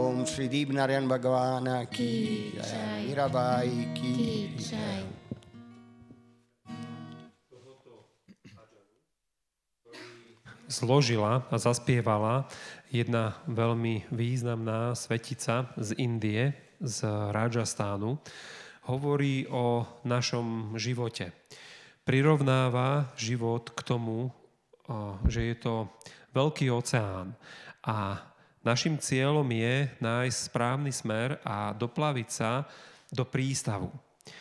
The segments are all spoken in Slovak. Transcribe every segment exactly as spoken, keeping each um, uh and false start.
Om Shri Dibnarayan Bhagavana ki jai, Mirabai ki jai. Zložila a zaspievala jedna veľmi významná svetica z Indie, z Rajastánu. Hovorí o našom živote. Prirovnáva život k tomu, že je to veľký oceán a našim cieľom je nájsť správny smer a doplaviť sa do prístavu.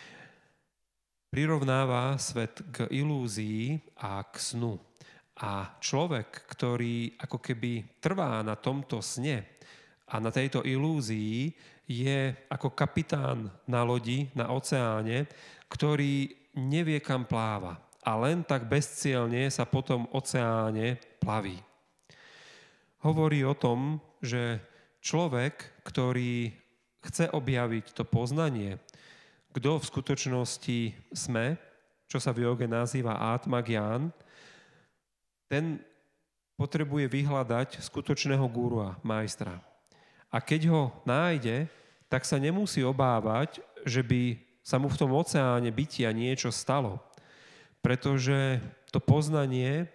Prirovnáva svet k ilúzii a k snu. A človek, ktorý ako keby trvá na tomto sne a na tejto ilúzii, je ako kapitán na lodi, na oceáne, ktorý nevie, kam pláva. A len tak bezcielne sa po tom oceáne plaví. Hovorí o tom, že človek, ktorý chce objaviť to poznanie, kto v skutočnosti sme, čo sa v joge nazýva Atma Gyan, ten potrebuje vyhľadať skutočného gurua, majstra. A keď ho nájde, tak sa nemusí obávať, že by sa mu v tom oceáne bytia niečo stalo. Pretože to poznanie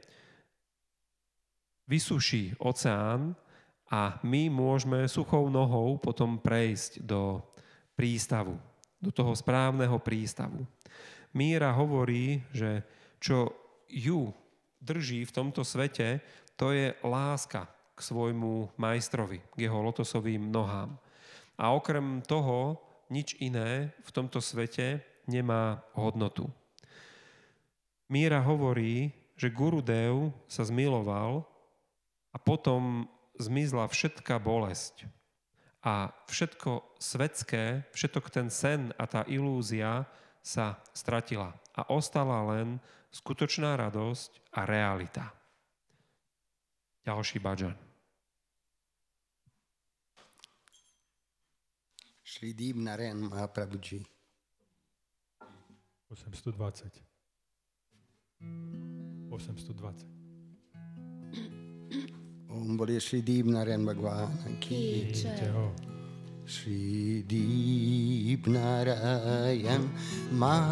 vysuší oceán a my môžeme suchou nohou potom prejsť do prístavu, do toho správneho prístavu. Míra hovorí, že čo ju drží v tomto svete, to je láska k svojmu majstrovi, k jeho lotosovým nohám. A okrem toho nič iné v tomto svete nemá hodnotu. Míra hovorí, že Gurudev sa zmiloval a potom zmizla všetká bolesť. A všetko svetské, všetok ten sen a tá ilúzia sa stratila. A ostala len skutočná radosť a realita. Ďalší bhajan. Shri Dibnarayan Mahaprabhuji. osemstodvadsať. osemstodvadsať. Om Bole Shri Dibnarayan Bhagavana ki jai. Shri Dibnarayan Mahaprabhuji.